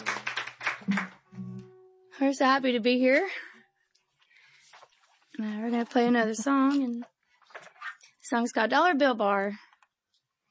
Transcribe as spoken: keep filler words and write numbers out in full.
We're so happy to be here. Uh, we're going to play another song, and the song's called Dollar Bill Bar.